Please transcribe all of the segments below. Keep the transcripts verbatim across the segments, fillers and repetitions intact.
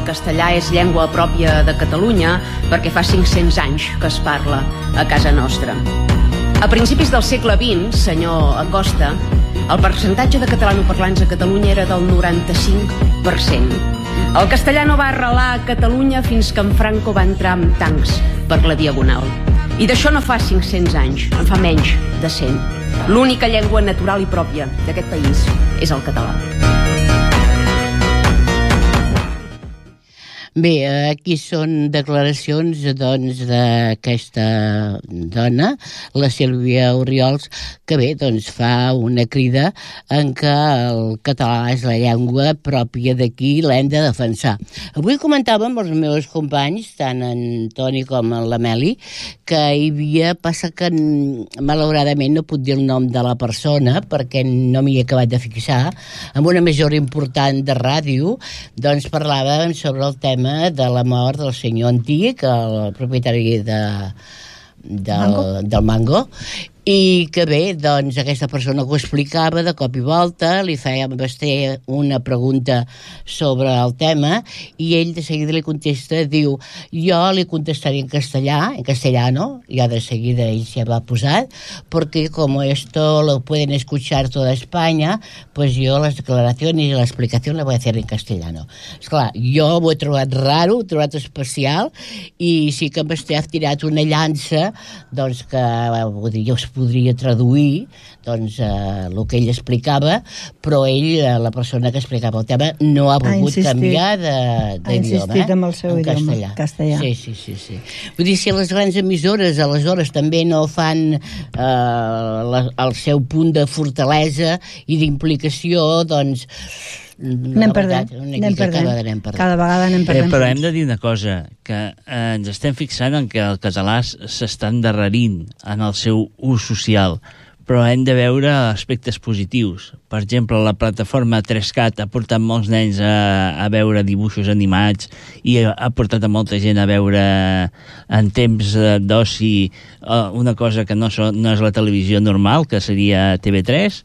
El castellà és llengua pròpia de Catalunya perquè fa cinc-cents anys que es parla a casa nostra. A principis del segle vint, senyor Acosta, el percentatge de catalanoparlants a Catalunya era del noranta-cinc per cent. El castellà no va arrelar a Catalunya fins que en Franco va entrar amb tancs per la Diagonal. I d'això no fa cinc-cents anys, en fa menys de cent. L'única llengua natural i pròpia d'aquest país és el català. Bé, aquí són declaracions doncs, d'aquesta dona, la Sílvia Oriols, que bé, doncs, fa una crida en què el català és la llengua pròpia d'aquí i l'hem de defensar. Avui comentàvem amb els meus companys, tant en Toni com en la Meli, que hi havia, passa que malauradament no puc dir el nom de la persona perquè no m'hi he acabat de fixar, amb una emissora important de ràdio, doncs parlàvem sobre el tema de la mort del senyor Antic, el propietari de, del, Mango. del Mango, i que bé, doncs aquesta persona que ho explicava de cop i volta, li feia a Basté una pregunta sobre el tema i ell de seguida li contesta, diu, jo li contestaré en castellà, en castellano, ja de seguida ell s'hi va posat, porque como esto lo pueden escuchar toda España, pues yo las declaraciones y la explicación la voy a hacer en castellano. Esclar, jo ho he trobat raro, ho he trobat especial, i sí que en Basté ha tirat una llança, doncs que, vull dir, jo us podria traduir doncs, eh, el que ell explicava, però ell, la persona que explicava el tema, no ha volgut ha canviar d'idioma. Ha insistit eh? amb el seu en idioma, castellà. castellà. Sí, sí, sí, sí. Vull dir, si les grans emissores aleshores també no fan eh, la, el seu punt de fortalesa i d'implicació, doncs anem perdent, anem perdent. Cada, anem perdent. Cada vegada anem perdent. Eh, però hem de dir una cosa, que eh, ens estem fixant en que el català s'està endarrerint en el seu ús social, però hem de veure aspectes positius. Per exemple, la plataforma tres cat ha portat molts nens a, a veure dibuixos animats i ha, ha portat a molta gent a veure en temps d'oci una cosa que no, so, no és la televisió normal, que seria T V tres,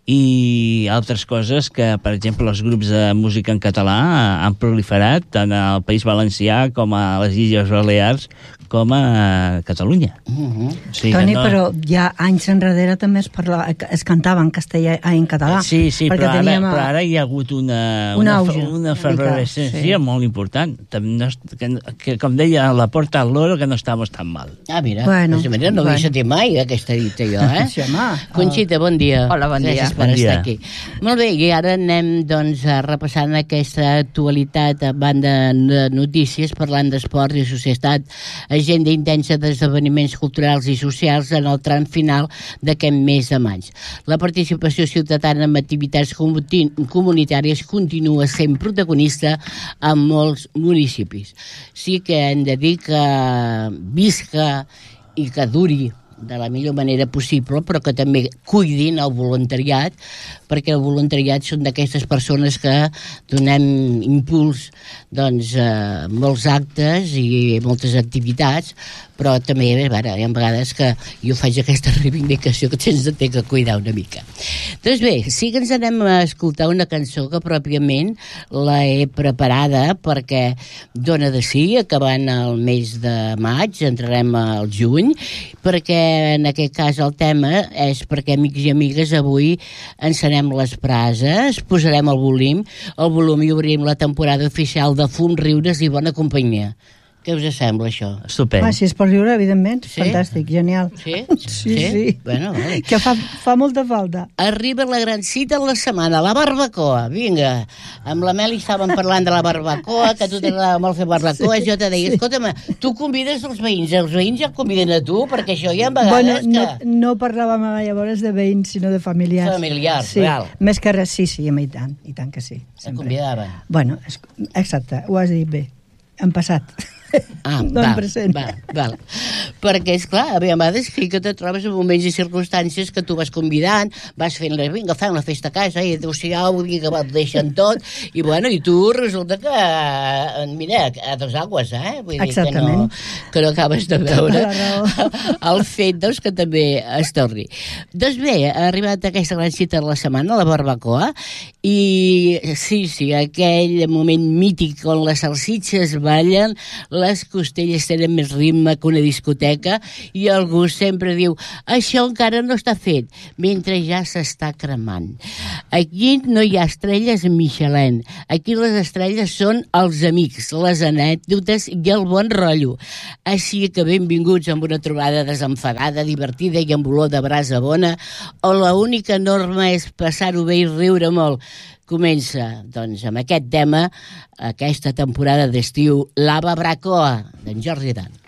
i altres coses que, per exemple, els grups de música en català han proliferat tant al País Valencià com a les Illes Balears com a Catalunya. Uh-huh. O sigui Toni, no... però ja anys enrere també es, parla, es cantava en castellà i en català. Sí, sí, però ara, teníem... però ara hi ha hagut una, una, una, auge, una efervescència sí. molt important. No, que, que, com deia la Porta al Loro, que no estàvem tan mal. Ah, mira, bueno, pues, mira no bueno. havia sentit mai aquesta dita jo, eh? Sí, home. Conxita, bon dia. Hola, bon dia. Gràcies per bon estar dia. aquí. Molt bé, i ara anem doncs, repassant aquesta actualitat a banda de notícies, parlant d'esport i societat, agenda intensa d'esdeveniments culturals i socials en el tram final d'aquest mes de maig. La participació ciutadana en activitats comunitàries continua sent protagonista en molts municipis. Sí que hem de dir que visca i que duri de la millor manera possible, però que també cuidin el voluntariat, perquè el voluntariat són d'aquestes persones que donem impuls doncs, a molts actes i moltes activitats, però també a veure, hi ha vegades que jo faig aquesta reivindicació que tens de ter que cuidar una mica. Doncs bé, sí que ens anem a escoltar una cançó que pròpiament la he preparada perquè dona de sí, acabant el mes de maig, entrarem al juny, perquè en aquest cas el tema és perquè, amics i amigues, avui encenem les brases, posarem el volum, el volum i obrim la temporada oficial de Fum, Riures i Bona Companyia. Què us sembla, això? Estupend. Ah, si és per riure, evidentment. Sí? Fantàstic, genial. Sí? Sí, sí. sí. Bueno, vale. Que fa, fa molta falta. Arriba la gran cita de la setmana, la barbacoa. Vinga, amb la Meli estàvem parlant de la barbacoa, que a tu t'agradava molt fer barbacoa, sí, jo te deia, sí. Escolta'm, tu convides els veïns, els veïns ja et conviden a tu, perquè això hi ha vegades bueno, no, que... no parlàvem llavors de veïns, sinó de familiars. Familiars, sí. real. Més que res, sí, sí, i tant, i tant que sí. Et convidaven. Bueno, es, exacte, ho has dit bé. En passat. Ah, no val, en present. Val, val. perquè, esclar, a vegades sí que te trobes en moments i circumstàncies que tu vas convidant, vas fent-li, vinga, fem una festa a casa, i adéu-siau, vinga, va, deixen tot, i bueno, i tu resulta que, mira, a dos aigües, eh? Vull dir que no, que no acabes de veure el fet, doncs, que també es torni. Doncs bé, ha arribat aquesta gran cita de la setmana, la barbacoa, i sí, sí, aquell moment mític on les salsitxes ballen, les costelles tenen més ritme que una discoteca i algú sempre diu això encara no està fet, mentre ja s'està cremant. Aquí no hi ha estrelles Michelin, aquí les estrelles són els amics, les anècdotes i el bon rotllo. Així que benvinguts amb una trobada desenfadada, divertida i amb olor de brasa bona, on l'única norma és passar-ho bé i riure molt. Comença, doncs, amb aquest tema, aquesta temporada d'estiu, La Barbacoa, d'en Jordi Dan.